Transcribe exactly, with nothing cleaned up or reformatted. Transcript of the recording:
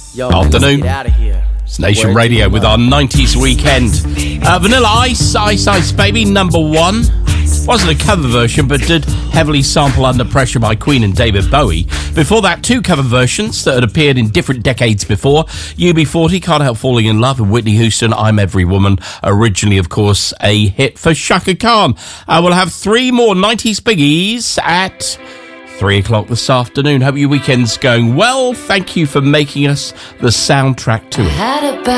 Yo, Afternoon. Get out of here. It's Nation Word Radio to with mother. our nineties weekend. Uh, Vanilla Ice, Ice Ice Baby, number one. Wasn't a cover version, but did heavily sample Under Pressure by Queen and David Bowie. Before that, two cover versions that had appeared in different decades before. U B forty, Can't Help Falling in Love, and Whitney Houston, I'm Every Woman. Originally, of course, a hit for Shaka Khan. Uh, we'll have three more nineties biggies at three o'clock this afternoon. Hope your weekend's going well. Thank you for making us the soundtrack to it. Had a bad